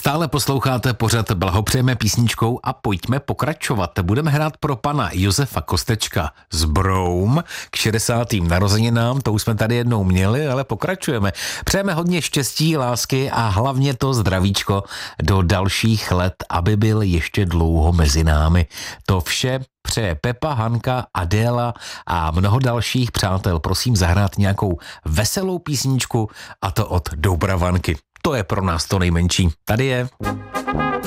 Stále posloucháte pořad Blahopřejeme písničkou a pojďme pokračovat. Budeme hrát pro pana Josefa Kostečka z Broum k 60. narozeninám. To už jsme tady jednou měli, ale pokračujeme. Přejeme hodně štěstí, lásky a hlavně to zdravíčko do dalších let, aby byl ještě dlouho mezi námi. To vše přeje Pepa, Hanka, Adéla a mnoho dalších přátel. Prosím zahrát nějakou veselou písničku, a to od Doubravanky. To je pro nás to nejmenší. Tady je.